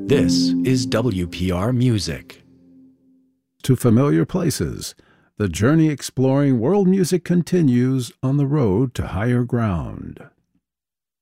This is WPR Music. To familiar places, the journey exploring world music continues on the road to higher ground.